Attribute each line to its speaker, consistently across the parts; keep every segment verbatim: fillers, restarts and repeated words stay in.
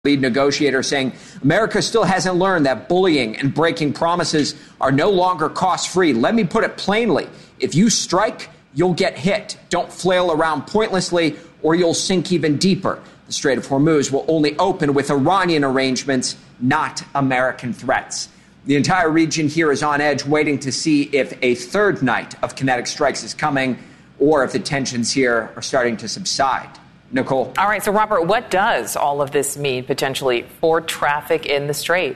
Speaker 1: lead negotiator, saying America still hasn't learned that bullying and breaking promises are no longer cost-free. Let me put it plainly. If you strike, you'll get hit. Don't flail around pointlessly or you'll sink even deeper. The Strait of Hormuz will only open with Iranian arrangements, not American threats. The entire region here is on edge, waiting to see if a third night of kinetic strikes is coming or if the tensions here are starting to subside. Nicole.
Speaker 2: All right. So, Robert, what does all of this mean potentially for traffic in the Strait?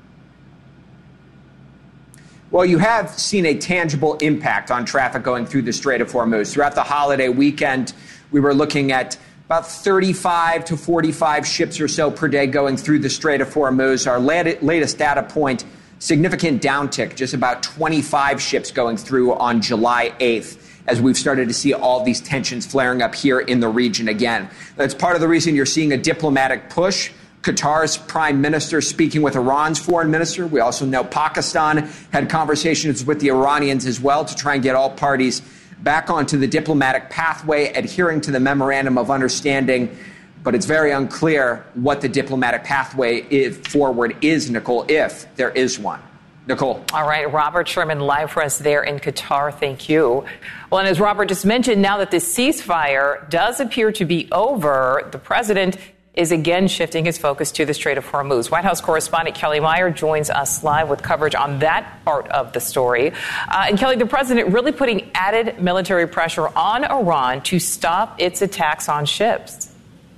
Speaker 1: Well, you have seen a tangible impact on traffic going through the Strait of Hormuz. Throughout the holiday weekend, we were looking at about thirty-five to forty-five ships or so per day going through the Strait of Hormuz. Our latest data point, significant downtick, just about twenty-five ships going through on July eighth. As we've started to see all these tensions flaring up here in the region again. That's part of the reason you're seeing a diplomatic push. Qatar's prime minister speaking with Iran's foreign minister. We also know Pakistan had conversations with the Iranians as well to try and get all parties back onto the diplomatic pathway, adhering to the memorandum of understanding. But it's very unclear what the diplomatic pathway forward is, Nicole, if there is one. Nicole.
Speaker 2: All right. Robert Sherman live for us there in Qatar. Thank you. Well, and as Robert just mentioned, now that this ceasefire does appear to be over, the president is again shifting his focus to the Strait of Hormuz. White House correspondent Kelly Meyer joins us live with coverage on that part of the story. Uh, and Kelly, the president really putting added military pressure on Iran to stop its attacks on ships.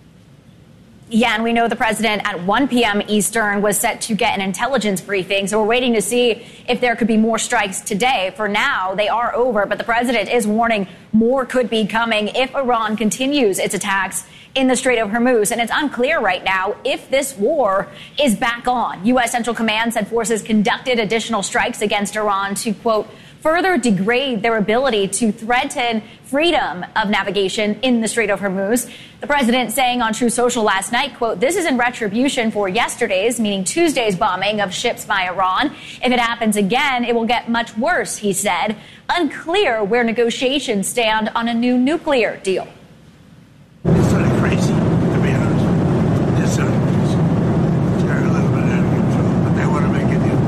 Speaker 3: Yeah, and we know the president at one p.m. Eastern was set to get an intelligence briefing. So we're waiting to see if there could be more strikes today. For now, they are over, but the president is warning more could be coming if Iran continues its attacks in the Strait of Hormuz. And it's unclear right now if this war is back on. U S. Central Command said forces conducted additional strikes against Iran to, quote, further degrade their ability to threaten freedom of navigation in the Strait of Hormuz. The president saying on True Social last night, quote, this is in retribution for yesterday's, meaning Tuesday's bombing of ships by Iran. If it happens again, it will get much worse, he said. Unclear where negotiations stand on a new nuclear deal.
Speaker 4: It's sort of crazy, to be honest. It's sort of crazy. They're a little bit out of control, but they want to make a deal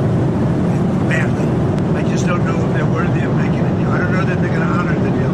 Speaker 4: badly. I just don't know if they're worthy of making a deal. I don't know that they're going to honor the deal.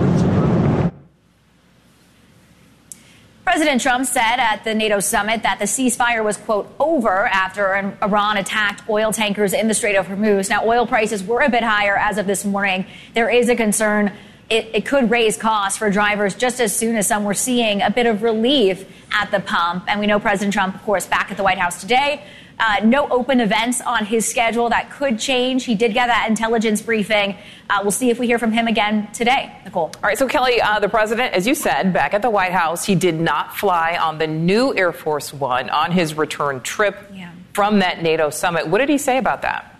Speaker 3: President Trump said at the NATO summit that the ceasefire was, quote, over after Iran attacked oil tankers in the Strait of Hormuz. Now, oil prices were a bit higher as of this morning. There is a concern it, it could raise costs for drivers just as soon as some were seeing a bit of relief at the pump. And we know President Trump, of course, back at the White House today. Uh, no open events on his schedule. That could change. He did get that intelligence briefing. Uh, we'll see if we hear from him again today. Nicole.
Speaker 2: All right. So, Kelly, uh, the president, as you said, back at the White House, he did not fly on the new Air Force One on his return trip yeah. from that NATO summit. What did he say about that?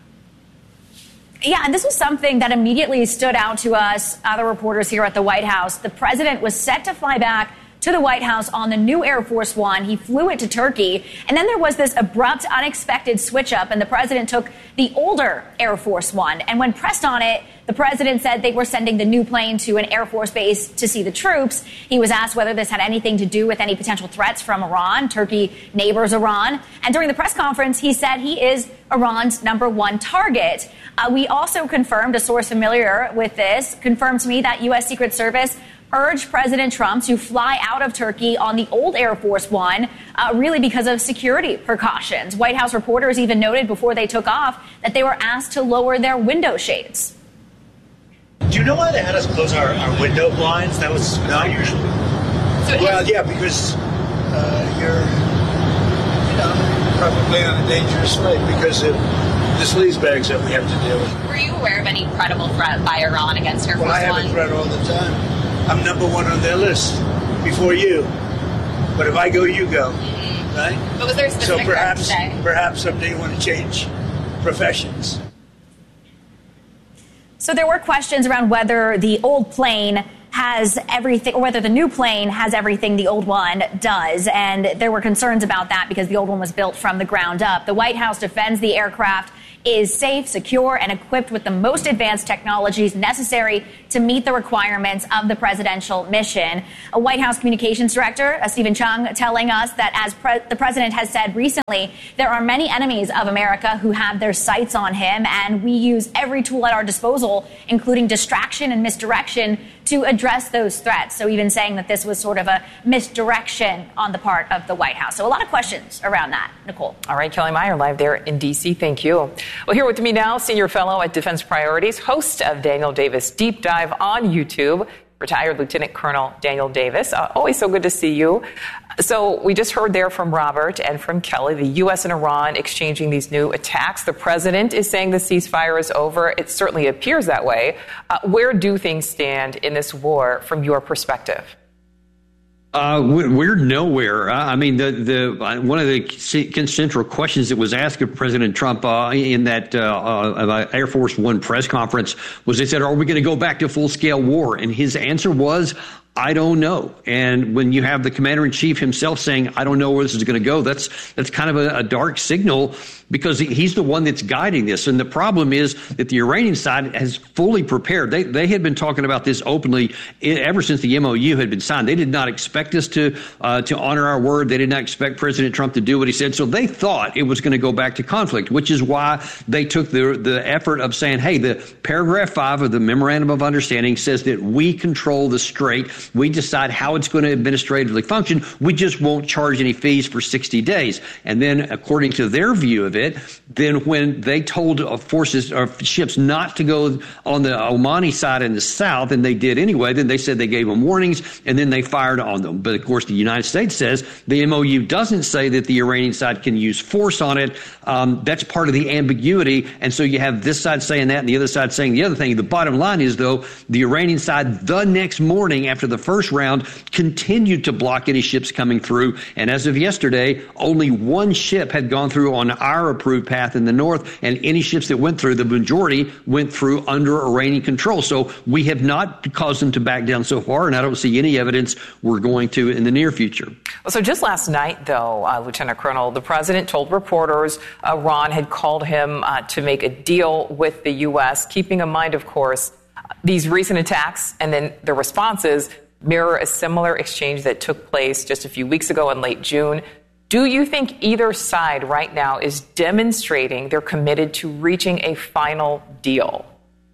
Speaker 3: Yeah, and this was something that immediately stood out to us, other reporters here at the White House. The president was set to fly back to the White House on the new Air Force One. He flew it to Turkey. And then there was this abrupt, unexpected switch up, and the president took the older Air Force One. And when pressed on it, the president said they were sending the new plane to an Air Force base to see the troops. He was asked whether this had anything to do with any potential threats from Iran. Turkey neighbors Iran. And during the press conference, he said he is Iran's number one target. Uh, we also confirmed, a source familiar with this, confirmed to me that U S. Secret Service urged President Trump to fly out of Turkey on the old Air Force One, uh, really because of security precautions. White House reporters even noted before they took off that they were asked to lower their window shades.
Speaker 4: Do you know why they had us close our, our window blinds? That was not usual. So well, yeah, because uh, you're, you know, probably on a dangerous way because of the sleaze bags that we have to deal with.
Speaker 5: Were you aware of any credible threat by Iran against Air Force
Speaker 4: One? Well, I have a threat all the time. I'm number one on their list before you. But if I go, you go. Mm-hmm. Right?
Speaker 5: But was there a specific
Speaker 4: so perhaps,
Speaker 5: today?
Speaker 4: perhaps someday you want to change professions.
Speaker 3: So there were questions around whether the old plane has everything, or whether the new plane has everything the old one does. And there were concerns about that because the old one was built from the ground up. The White House defends the aircraft is safe, secure, and equipped with the most advanced technologies necessary to meet the requirements of the presidential mission. A White House communications director, uh, Stephen Chung, telling us that as pre- the president has said recently, there are many enemies of America who have their sights on him, and we use every tool at our disposal, including distraction and misdirection, to address those threats. So even saying that this was sort of a misdirection on the part of the White House. So a lot of questions around that, Nicole.
Speaker 2: All right, Kelly Meyer, live there in D C. Thank you. Well, here with me now, senior fellow at Defense Priorities, host of Daniel Davis Deep Dive on YouTube, retired Lieutenant Colonel Daniel Davis. Uh, always so good to see you. So we just heard there from Robert and from Kelly, the U S and Iran exchanging these new attacks. The president is saying the ceasefire is over. It certainly appears that way. Uh, where do things stand in this war from your perspective?
Speaker 6: Uh, we're nowhere. I mean, the the one of the central questions that was asked of President Trump uh, in that uh, uh, Air Force One press conference was, they said, "Are we going to go back to full scale war?" And his answer was, I don't know. And when you have the commander in chief himself saying, I don't know where this is going to go, that's that's kind of a, a dark signal, because he's the one that's guiding this. And the problem is that the Iranian side has fully prepared. They they had been talking about this openly ever since the M O U had been signed. They did not expect us to uh, to honor our word. They did not expect President Trump to do what he said. So they thought it was going to go back to conflict, which is why they took the the effort of saying, hey, the paragraph five of the Memorandum of Understanding says that we control the Strait. We decide how it's going to administratively function. We just won't charge any fees for sixty days. And then, according to their view of it, then when they told forces or ships not to go on the Omani side in the south, and they did anyway, then they said they gave them warnings, and then they fired on them. But of course, the United States says the M O U doesn't say that the Iranian side can use force on it. Um, that's part of the ambiguity. And so you have this side saying that and the other side saying the other thing. The bottom line is, though, the Iranian side the next morning after the first round continued to block any ships coming through. And as of yesterday, only one ship had gone through on our approved path in the north, and any ships that went through, the majority went through under Iranian control. So we have not caused them to back down so far, and I don't see any evidence we're going to in the near future.
Speaker 2: Well, so just last night, though, uh, Lieutenant Colonel, the president told reporters Iran had called him uh, to make a deal with the U S, keeping in mind, of course, these recent attacks and then the responses mirror a similar exchange that took place just a few weeks ago in late June. Do you think either side right now is demonstrating they're committed to reaching a final deal?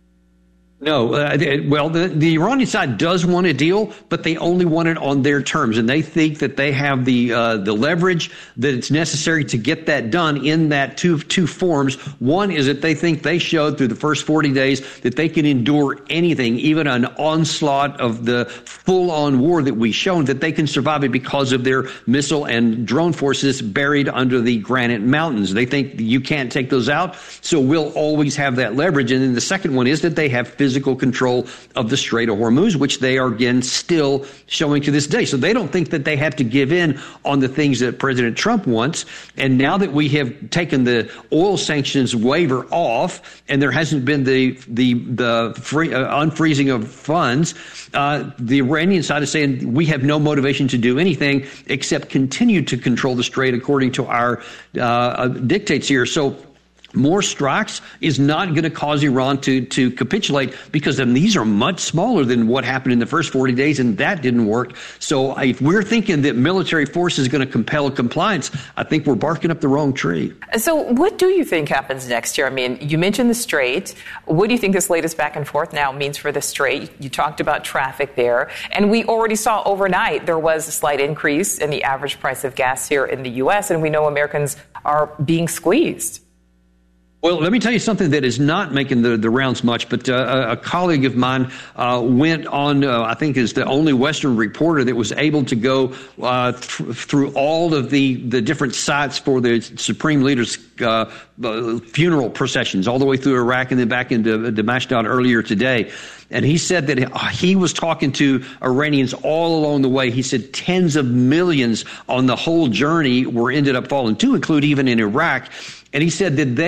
Speaker 6: No. Uh, well, the, the Iranian side does want a deal, but they only want it on their terms. And they think that they have the uh, the leverage that it's necessary to get that done in that two two forms. One is that they think they showed through the first forty days that they can endure anything, even an onslaught of the full-on war that we've shown, that they can survive it because of their missile and drone forces buried under the granite mountains. They think you can't take those out, so we'll always have that leverage. And then the second one is that they have physical physical control of the Strait of Hormuz, which they are, again, still showing to this day. So they don't think that they have to give in on the things that President Trump wants. And now that we have taken the oil sanctions waiver off, and there hasn't been the the the free, uh, unfreezing of funds, uh, the Iranian side is saying we have no motivation to do anything except continue to control the Strait according to our uh, dictates here. So more strikes is not going to cause Iran to, to capitulate, because then these are much smaller than what happened in the first forty days, and that didn't work. So if we're thinking that military force is going to compel compliance, I think we're barking up the wrong tree.
Speaker 2: So what do you think happens next year? I mean, you mentioned the Strait. What do you think this latest back and forth now means for the Strait? You talked about traffic there, and we already saw overnight there was a slight increase in the average price of gas here in the U S, and we know Americans are being squeezed.
Speaker 6: Well, let me tell you something that is not making the, the rounds much, but uh, a colleague of mine uh, went on, uh, I think is the only Western reporter that was able to go uh, th- through all of the, the different sites for the Supreme Leader's uh, uh, funeral processions, all the way through Iraq and then back into Damascus earlier today. And he said that he was talking to Iranians all along the way. He said tens of millions on the whole journey were ended up falling, to include even in Iraq. And he said that they are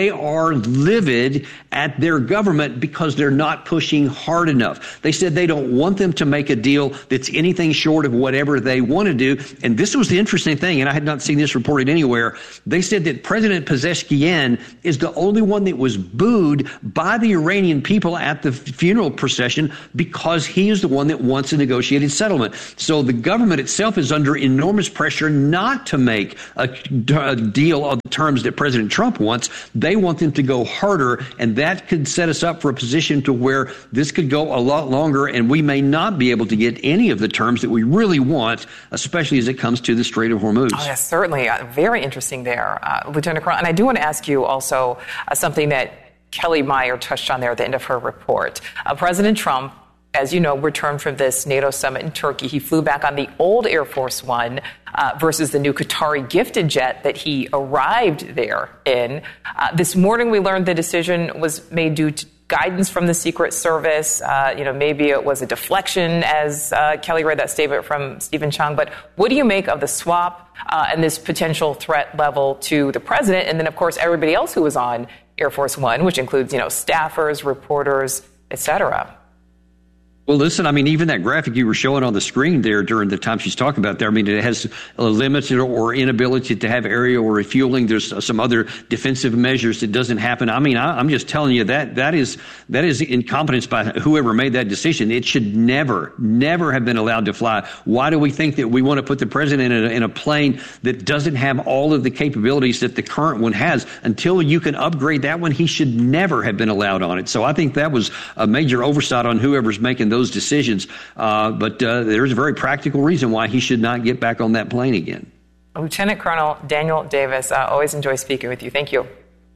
Speaker 6: are livid at their government because they're not pushing hard enough. They said they don't want them to make a deal that's anything short of whatever they want to do. And this was the interesting thing, and I had not seen this reported anywhere. They said that President Pezeshkian is the only one that was booed by the Iranian people at the funeral procession because he is the one that wants a negotiated settlement. So the government itself is under enormous pressure not to make a, a deal of the terms that President Trump wants. They want them to go harder, and that could set us up for a position to where this could go a lot longer, and we may not be able to get any of the terms that we really want, especially as it comes to the Strait of Hormuz.
Speaker 2: Oh, yes, certainly. Uh, very interesting there, uh, Lieutenant Colonel. And I do want to ask you also uh, something that Kelly Meyer touched on there at the end of her report. Uh, President Trump, as you know, returned from this NATO summit in Turkey. He flew back on the old Air Force One uh, versus the new Qatari gifted jet that he arrived there in. Uh, this morning, we learned the decision was made due to guidance from the Secret Service. Uh, you know, maybe it was a deflection, as uh, Kelly read that statement from Stephen Chung. But what do you make of the swap uh, and this potential threat level to the president? And then, of course, everybody else who was on Air Force One, which includes, you know, staffers, reporters, et cetera.
Speaker 6: Well, listen, I mean, even that graphic you were showing on the screen there during the time she's talking about there, I mean, it has a limited or inability to have aerial refueling. There's some other defensive measures that doesn't happen. I mean, I, I'm just telling you that that is that is incompetence by whoever made that decision. It should never, never have been allowed to fly. Why do we think that we want to put the president in a, in a plane that doesn't have all of the capabilities that the current one has? Until you can upgrade that one, he should never have been allowed on it. So I think that was a major oversight on whoever's making those decisions. Uh, but uh, there's a very practical reason why he should not get back on that plane again.
Speaker 2: Lieutenant Colonel Daniel Davis, uh, always enjoy speaking with you. Thank you.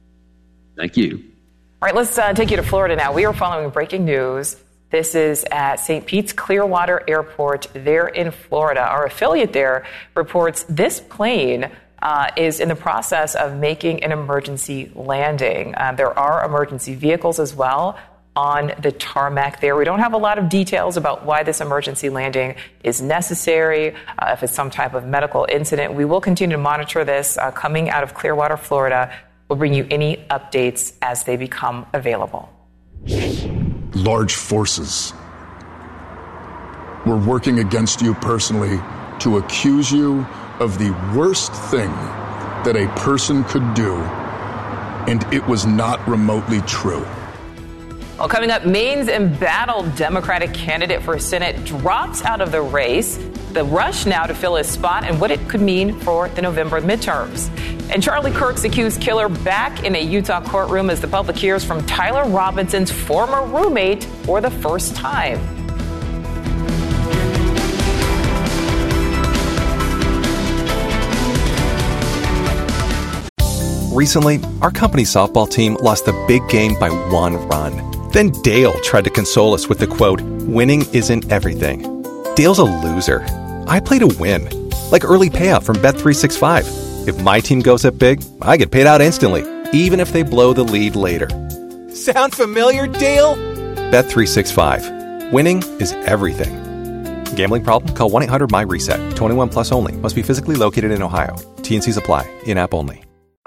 Speaker 6: Thank you.
Speaker 2: All right, let's uh, take you to Florida now. We are following breaking news. This is at Saint Pete's Clearwater Airport there in Florida. Our affiliate there reports this plane uh, is in the process of making an emergency landing. Uh, there are emergency vehicles as well on the tarmac there. We don't have a lot of details about why this emergency landing is necessary, uh, if it's some type of medical incident. We will continue to monitor this uh, coming out of Clearwater, Florida. We'll bring you any updates as they become available.
Speaker 7: Large forces were working against you personally to accuse you of the worst thing that a person could do, and it was not remotely true.
Speaker 2: Well, coming up, Maine's embattled Democratic candidate for Senate drops out of the race. The rush now to fill his spot and what it could mean for the November midterms. And Charlie Kirk's accused killer back in a Utah courtroom as the public hears from Tyler Robinson's former roommate for the first time.
Speaker 8: Recently, our company's softball team lost the big game by one run. Then Dale tried to console us with the quote, "Winning isn't everything." Dale's a loser. I play to win. Like early payout from Bet three sixty-five. If my team goes up big, I get paid out instantly, even if they blow the lead later. Sound familiar, Dale? Bet three sixty-five. Winning is everything. Gambling problem? Call one eight hundred M Y reset. twenty-one plus only. Must be physically located in Ohio. T and C's apply. In-app only.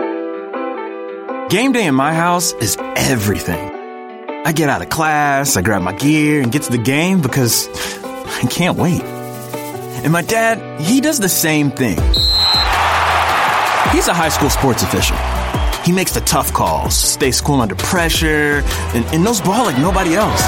Speaker 9: Game day in my house is everything. I get out of class, I grab my gear, and get to the game because I can't wait. And my dad, he does the same thing. He's a high school sports official. He makes the tough calls, stays cool under pressure, and, and knows ball like nobody else.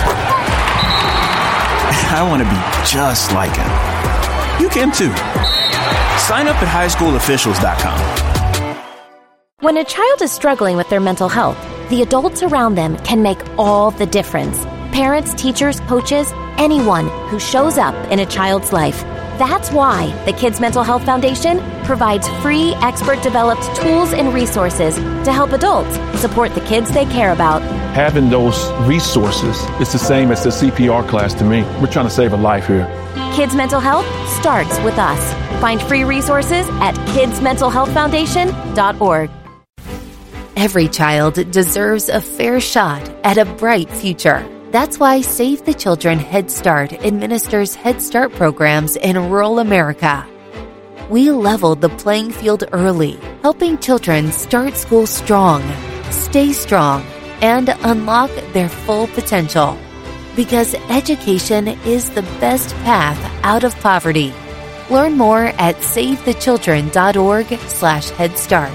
Speaker 9: I want to be just like him. You can too. Sign up at high school officials dot com.
Speaker 10: When a child is struggling with their mental health, the adults around them can make all the difference. Parents, teachers, coaches, anyone who shows up in a child's life. That's why the Kids Mental Health Foundation provides free, expert-developed tools and resources to help adults support the kids they care about.
Speaker 11: Having those resources is the same as the C P R class to me. We're trying to save a life here.
Speaker 10: Kids Mental Health starts with us. Find free resources at kids mental health foundation dot org.
Speaker 12: Every child deserves a fair shot at a bright future. That's why Save the Children Head Start administers Head Start programs in rural America. We leveled the playing field early, helping children start school strong. stay strong, and unlock their full potential. Because education is the best path out of poverty. Learn more at savethechildren.org slash Head Start.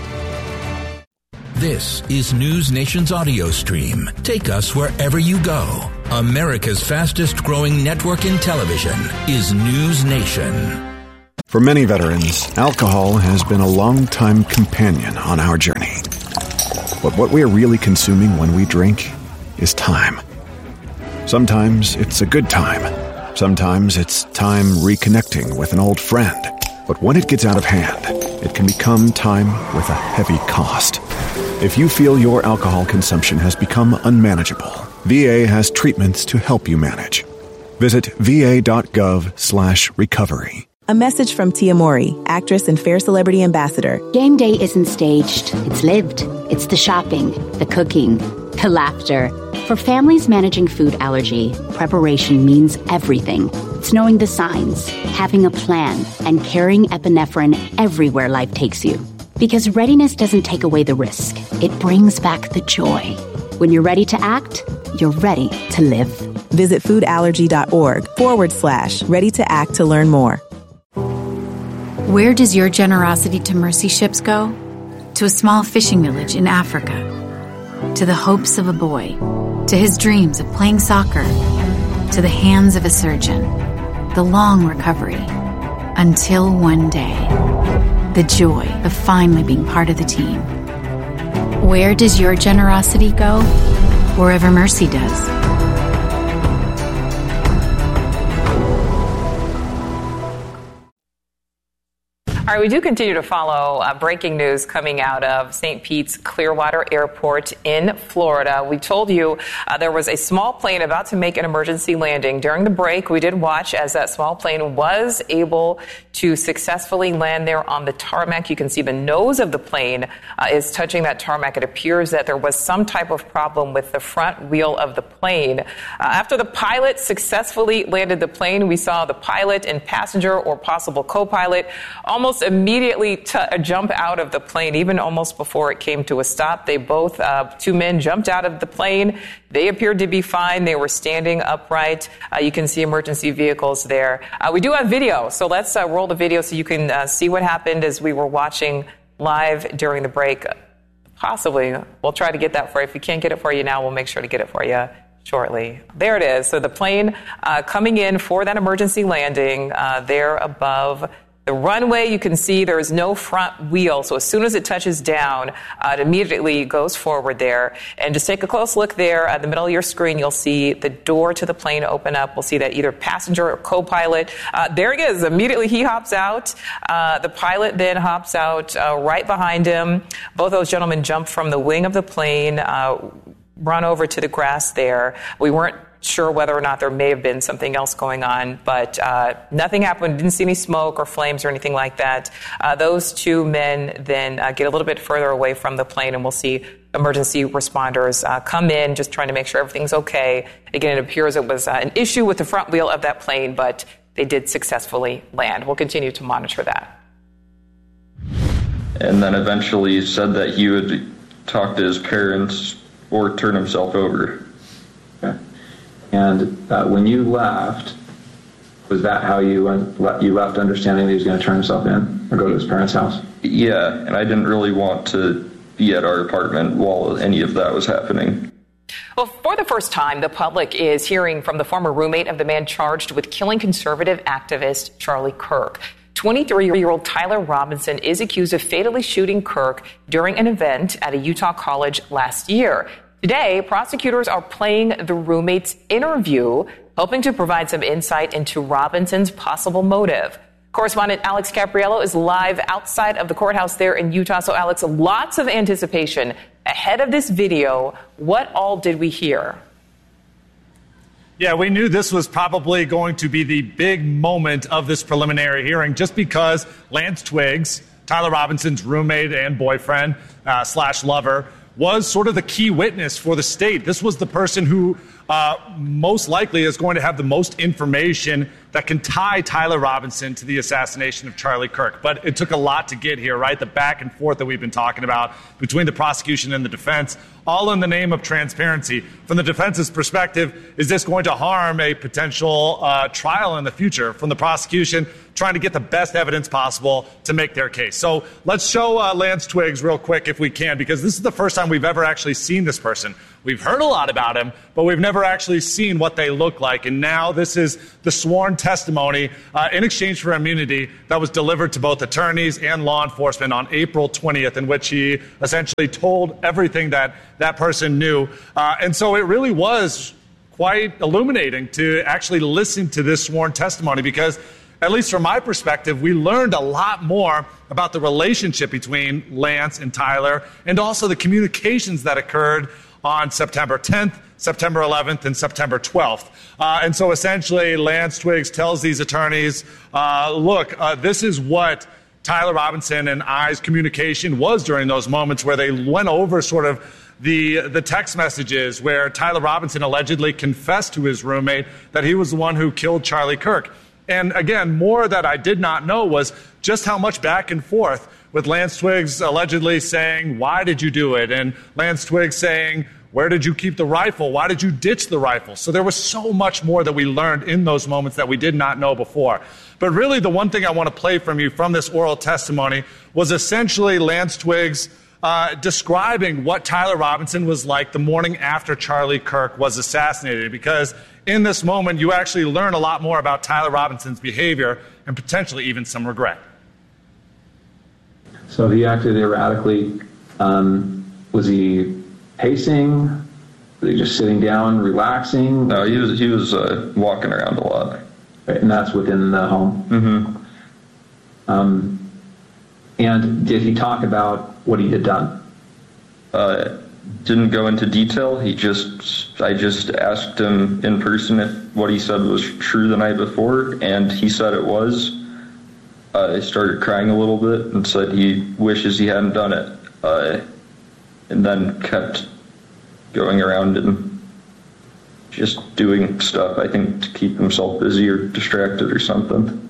Speaker 13: This is News Nation's audio stream. Take us wherever you go. America's fastest growing network in television is News Nation.
Speaker 14: For many veterans, alcohol has been a long-time companion on our journey. But what we are really consuming when we drink is time. Sometimes it's a good time. Sometimes it's time reconnecting with an old friend. But when it gets out of hand, it can become time with a heavy cost. If you feel your alcohol consumption has become unmanageable, V A has treatments to help you manage. Visit va.gov slash recovery.
Speaker 15: A message from Tia Mori, actress and Fair Celebrity Ambassador.
Speaker 16: Game day isn't staged. It's lived. It's the shopping, the cooking, the laughter. For families managing food allergy, preparation means everything. It's knowing the signs, having a plan, and carrying epinephrine everywhere life takes you. Because readiness doesn't take away the risk. It brings back the joy. When you're ready to act, you're ready to live.
Speaker 15: Visit foodallergy.org forward slash ready to act to learn more.
Speaker 17: Where does your generosity to mercy ships go? To a small fishing village in Africa. To the hopes of a boy. To his dreams of playing soccer. To the hands of a surgeon. The long recovery. Until one day. The joy of finally being part of the team. Where does your generosity go? Wherever mercy does.
Speaker 2: All right, we do continue to follow uh, breaking news coming out of Saint Pete's Clearwater Airport in Florida. We told you uh, there was a small plane about to make an emergency landing. During the break, we did watch as that small plane was able to successfully land there on the tarmac. You can see the nose of the plane uh, is touching that tarmac. It appears that there was some type of problem with the front wheel of the plane. Uh, after the pilot successfully landed the plane, we saw the pilot and passenger or possible co-pilot almost immediately t- jump out of the plane, even almost before it came to a stop. They both, uh, two men jumped out of the plane. They appeared to be fine. They were standing upright. Uh, you can see emergency vehicles there. Uh, we do have video, so let's uh, roll the video so you can uh, see what happened as we were watching live during the break. Possibly. We'll try to get that for you. If we can't get it for you now, we'll make sure to get it for you shortly. There it is. So the plane uh, coming in for that emergency landing uh, there above the runway. You can see there is no front wheel, so as soon as it touches down, uh, it immediately goes forward there. And just take a close look there at the middle of your screen. You'll see the door to the plane open up. We'll see that either passenger or co-pilot. Uh, there he is. Immediately he hops out. Uh, the pilot then hops out uh, right behind him. Both those gentlemen jump from the wing of the plane, uh, run over to the grass there. We weren't sure whether or not there may have been something else going on, but uh, nothing happened. Didn't see any smoke or flames or anything like that. Uh, those two men then uh, get a little bit further away from the plane, and we'll see emergency responders uh, come in, just trying to make sure everything's okay. Again, it appears it was uh, an issue with the front wheel of that plane, but they did successfully land. We'll continue to monitor that.
Speaker 18: And then eventually said that he would talk to his parents or turn himself over.
Speaker 19: Okay. And uh, when you left, was that how you went, you left understanding that he was going to turn himself in or go to his parents' house?
Speaker 18: Yeah, and I didn't really want to be at our apartment while any of that was happening.
Speaker 2: Well, for the first time, the public is hearing from the former roommate of the man charged with killing conservative activist Charlie Kirk. twenty-three-year-old Tyler Robinson is accused of fatally shooting Kirk during an event at a Utah college last year. Today, prosecutors are playing the roommate's interview, hoping to provide some insight into Robinson's possible motive. Correspondent Alex Capriello is live outside of the courthouse there in Utah. So, Alex, lots of anticipation ahead of this video. What all did we hear?
Speaker 20: Yeah, we knew this was probably going to be the big moment of this preliminary hearing just because Lance Twiggs, Tyler Robinson's roommate and boyfriend uh, slash lover, was sort of the key witness for the state. This was the person who uh, most likely is going to have the most information that can tie Tyler Robinson to the assassination of Charlie Kirk. But it took a lot to get here, right? The back and forth that we've been talking about between the prosecution and the defense, all in the name of transparency. From the defense's perspective, is this going to harm a potential uh, trial in the future? From the prosecution, trying to get the best evidence possible to make their case. So let's show uh, Lance Twiggs real quick if we can, because this is the first time we've ever actually seen this person. We've heard a lot about him, but we've never actually seen what they look like. And now this is the sworn testimony uh, in exchange for immunity that was delivered to both attorneys and law enforcement on April twentieth, in which he essentially told everything that that person knew. Uh, and so it really was quite illuminating to actually listen to this sworn testimony, because at least from my perspective, we learned a lot more about the relationship between Lance and Tyler, and also the communications that occurred on September tenth, September eleventh, and September twelfth. Uh, and so essentially, Lance Twiggs tells these attorneys, uh, look, uh, this is what Tyler Robinson and I's communication was during those moments where they went over sort of the the text messages where Tyler Robinson allegedly confessed to his roommate that he was the one who killed Charlie Kirk. And again, more that I did not know was just how much back and forth, with Lance Twiggs allegedly saying, why did you do it? And Lance Twiggs saying, where did you keep the rifle? Why did you ditch the rifle? So there was so much more that we learned in those moments that we did not know before. But really, the one thing I want to play from you from this oral testimony was essentially Lance Twiggs uh, describing what Tyler Robinson was like the morning after Charlie Kirk was assassinated, because in this moment, you actually learn a lot more about Tyler Robinson's behavior and potentially even some regret.
Speaker 19: So he acted erratically. Um, was he pacing? Was he just sitting down, relaxing?
Speaker 18: No, he was he was uh, walking around a lot.
Speaker 19: Right, and that's within the home.
Speaker 18: Mm-hmm.
Speaker 19: Um, and did he talk about what he had done?
Speaker 18: Uh, didn't go into detail. He just, I just asked him in person if what he said was true the night before, and he said it was. Uh, he started crying a little bit and said he wishes he hadn't done it, uh, and then kept going around and just doing stuff, I think, to keep himself busy or distracted or something.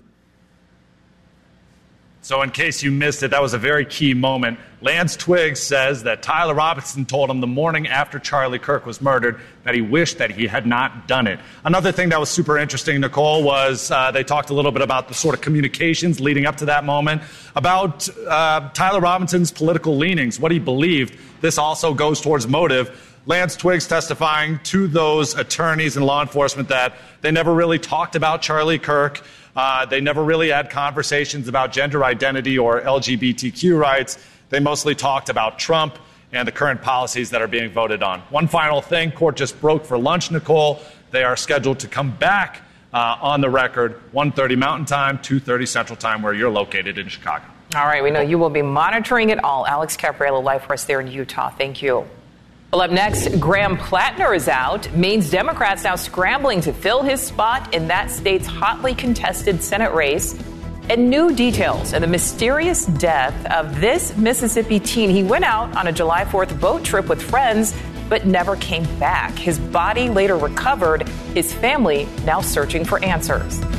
Speaker 20: So in case you missed it, that was a very key moment. Lance Twiggs says that Tyler Robinson told him the morning after Charlie Kirk was murdered that he wished that he had not done it. Another thing that was super interesting, Nicole, was uh, they talked a little bit about the sort of communications leading up to that moment, about uh, Tyler Robinson's political leanings, what he believed. This also goes towards motive. Lance Twiggs testifying to those attorneys and law enforcement that they never really talked about Charlie Kirk. Uh, they never really had conversations about gender identity or L G B T Q rights. They mostly talked about Trump and the current policies that are being voted on. One final thing, court just broke for lunch, Nicole. They are scheduled to come back uh, on the record, one thirty Mountain Time, two thirty Central Time, where you're located in Chicago.
Speaker 2: All right, we know you will be monitoring it all. Alex Capriello, live for us there in Utah. Thank you. Well, up next, Graham Plattner is out. Maine's Democrats now scrambling to fill his spot in that state's hotly contested Senate race. And new details of the mysterious death of this Mississippi teen. He went out on a July fourth boat trip with friends, but never came back. His body later recovered. His family now searching for answers.